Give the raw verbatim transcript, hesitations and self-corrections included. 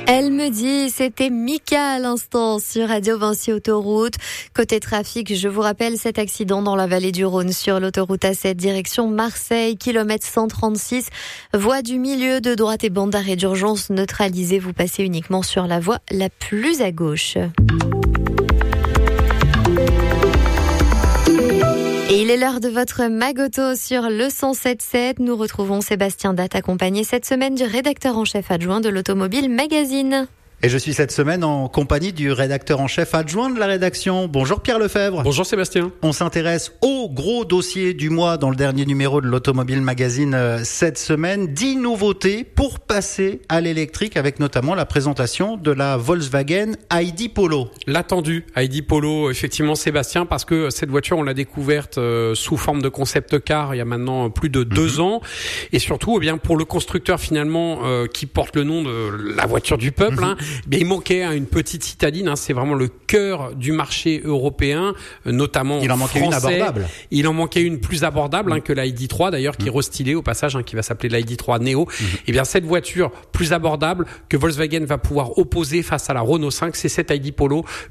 Elle me dit, c'était Mika à l'instant sur Radio Vinci Autoroute. Côté trafic, je vous rappelle cet accident dans la vallée du Rhône sur l'autoroute A sept direction Marseille, kilomètre cent trente-six, voie du milieu de droite et bande d'arrêt d'urgence neutralisée. Vous passez uniquement sur la voie la plus à gauche. Et il est l'heure de votre Magoto sur le cent sept sept. Nous retrouvons Sébastien Datte accompagné cette semaine du rédacteur en chef adjoint de l'Automobile Magazine. Et je suis cette semaine en compagnie du rédacteur en chef adjoint de la rédaction. Bonjour Pierre Lefebvre. Bonjour Sébastien. On s'intéresse au gros dossier du mois dans le dernier numéro de l'Automobile Magazine cette semaine. dix nouveautés pour passer à l'électrique avec notamment la présentation de la Volkswagen I D Polo. L'attendu I D Polo, effectivement Sébastien, parce que cette voiture on l'a découverte euh, sous forme de concept car il y a maintenant plus de deux mmh. ans. Et surtout, eh bien, pour le constructeur finalement euh, qui porte le nom de la voiture du peuple, mmh. hein, bien, il manquait hein, une petite citadine, hein, c'est vraiment le cœur du marché européen, notamment il en manquait français. Une abordable. Il en manquait une plus abordable hein, que l'I D trois d'ailleurs, qui mmh. est restylée au passage, hein, qui va s'appeler l'I D trois Neo. Mmh. Et bien cette voiture plus abordable que Volkswagen va pouvoir opposer face à la Renault cinq, c'est cette I D Polo.